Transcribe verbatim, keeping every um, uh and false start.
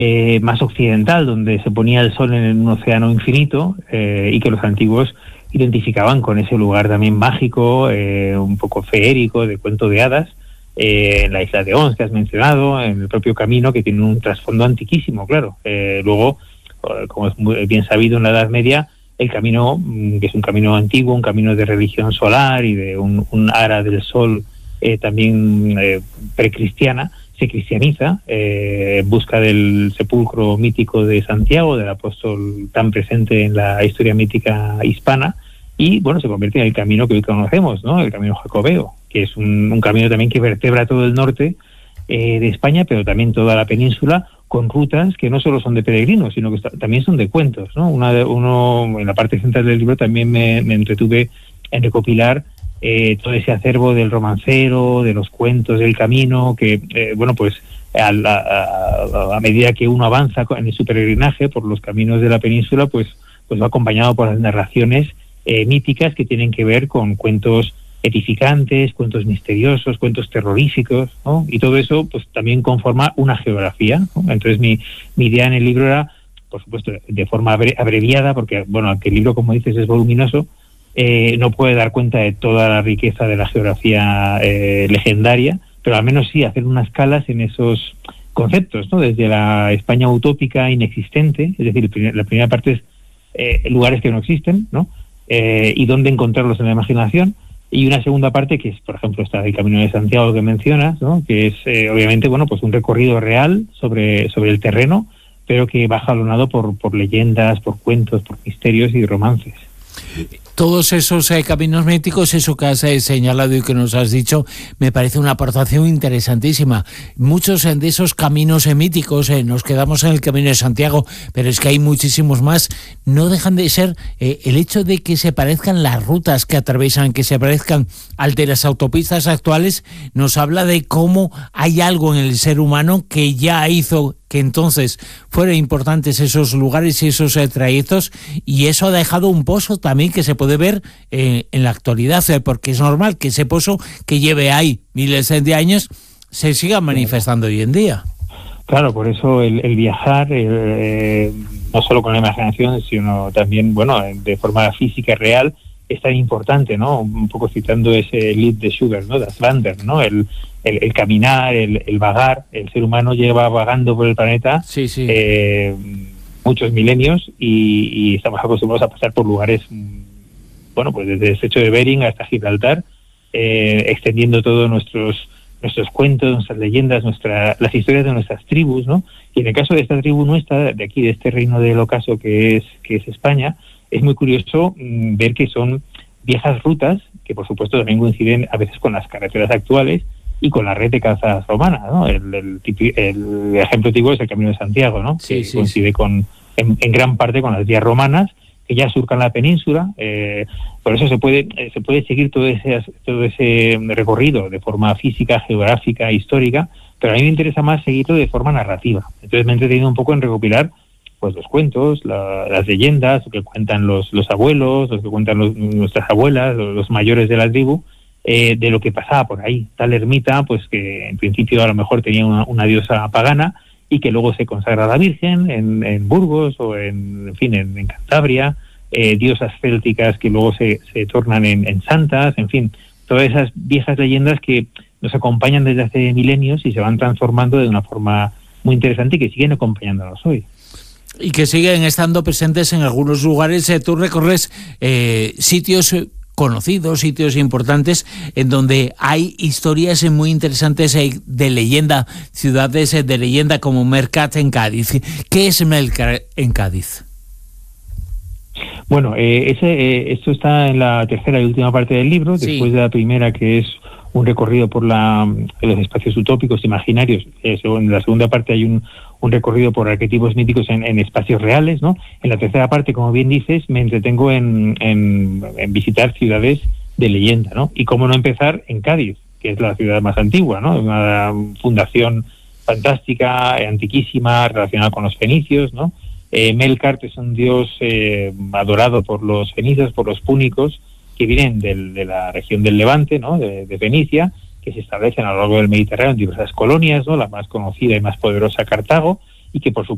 eh, más occidental, donde se ponía el sol en un océano infinito, eh, y que los antiguos identificaban con ese lugar también mágico, eh, un poco feérico, de cuento de hadas, eh, en la isla de Ons, que has mencionado, en el propio camino, que tiene un trasfondo antiquísimo, claro. Eh, luego, como es muy bien sabido en la Edad Media, el camino, que es un camino antiguo, un camino de religión solar y de un, un ara del sol eh, también eh, precristiana, se cristianiza eh, en busca del sepulcro mítico de Santiago, del apóstol tan presente en la historia mítica hispana, y bueno, se convierte en el camino que hoy conocemos, ¿no? El camino jacobeo, que es un, un camino también que vertebra todo el norte eh, de España, pero también toda la península, con rutas que no solo son de peregrinos, sino que está, también son de cuentos, ¿no? Una de, uno, en la parte central del libro también me, me entretuve en recopilar eh, todo ese acervo del romancero, de los cuentos del camino, que, eh, bueno, pues a, la, a, a medida que uno avanza en su peregrinaje por los caminos de la península, pues, pues va acompañado por las narraciones eh, míticas que tienen que ver con cuentos edificantes, cuentos misteriosos, cuentos terroríficos, ¿no? Y todo eso pues también conforma una geografía, ¿no? Entonces mi, mi idea en el libro era, por supuesto, de forma abreviada, porque, bueno, aunque el libro, como dices, es voluminoso, eh, no puede dar cuenta de toda la riqueza de la geografía eh, legendaria, pero al menos sí hacer unas escalas en esos conceptos, ¿no? Desde la España utópica inexistente, es decir, la primera parte es eh, lugares que no existen, ¿no? Eh, y dónde encontrarlos en la imaginación. Y una segunda parte que es, por ejemplo, está el Camino de Santiago que mencionas, ¿no? Que es eh, obviamente, bueno, pues un recorrido real sobre, sobre el terreno, pero que va jalonado por, por leyendas, por cuentos, por misterios y romances. Todos esos eh, caminos míticos, eso que has eh, señalado y que nos has dicho, me parece una aportación interesantísima. Muchos eh, de esos caminos eh, míticos, eh, nos quedamos en el Camino de Santiago, pero es que hay muchísimos más, no dejan de ser eh, el hecho de que se parezcan las rutas que atraviesan, que se parezcan al de las autopistas actuales, nos habla de cómo hay algo en el ser humano que ya hizo que entonces fueran importantes esos lugares y esos eh, trayectos, y eso ha dejado un pozo también que se puede ver eh, en la actualidad, eh, porque es normal que ese pozo que lleve ahí miles de años se siga manifestando hoy en día. Claro, por eso el, el viajar, eh, no solo con la imaginación, sino también, bueno, de forma física real, es tan importante, ¿no? Un poco citando ese Lied de Schubert, ¿no? Das Wandern, ¿no? El, el, el caminar, el, el vagar. El ser humano lleva vagando por el planeta sí, sí. Eh, muchos milenios y, y estamos acostumbrados a pasar por lugares, bueno, pues desde el estrecho de Bering hasta Gibraltar, eh, extendiendo todos nuestros nuestros cuentos, nuestras leyendas, nuestra, las historias de nuestras tribus, ¿no? Y en el caso de esta tribu nuestra, de aquí, de este reino del ocaso que es que es España, es muy curioso mmm, ver que son viejas rutas, que por supuesto también coinciden a veces con las carreteras actuales y con la red de calzadas romana, ¿no? El, el, el ejemplo tipo es el Camino de Santiago, ¿no? Sí, que sí, coincide sí. con en, en gran parte con las vías romanas que ya surcan la península. Eh, por eso se puede eh, se puede seguir todo ese todo ese recorrido de forma física, geográfica, histórica, pero a mí me interesa más seguirlo de forma narrativa. Entonces me he entretenido un poco en recopilar pues los cuentos, la, las leyendas, lo que cuentan los, los abuelos, lo que cuentan los, nuestras abuelas, los, los mayores de la tribu, eh, de lo que pasaba por ahí. Tal ermita, pues que en principio a lo mejor tenía una, una diosa pagana y que luego se consagra a la Virgen en, en Burgos o en, en fin, en, en Cantabria, eh, diosas célticas que luego se, se tornan en, en santas, en fin, todas esas viejas leyendas que nos acompañan desde hace milenios y se van transformando de una forma muy interesante y que siguen acompañándonos hoy. Y que siguen estando presentes en algunos lugares. Eh, tú recorres eh, sitios conocidos, sitios importantes, en donde hay historias muy interesantes eh, de leyenda, ciudades eh, de leyenda como Mercat en Cádiz. ¿Qué es Mercat en Cádiz? Bueno, eh, ese, eh, esto está en la tercera y última parte del libro, sí. Después de la primera, que es un recorrido por la, los espacios utópicos, imaginarios. Eh, en la segunda parte hay un, un recorrido por arquetipos míticos en, en espacios reales, ¿no? En la tercera parte, como bien dices, me entretengo en, en, en visitar ciudades de leyenda, ¿no? Y cómo no empezar en Cádiz, que es la ciudad más antigua, ¿no? Una fundación fantástica, antiquísima, relacionada con los fenicios, ¿no? Eh, Melkart es un dios eh, adorado por los fenicios, por los púnicos, que vienen del, de la región del Levante, ¿no? de, de Fenicia, que se establecen a lo largo del Mediterráneo en diversas colonias, ¿no? La más conocida y más poderosa, Cartago, y que por supuesto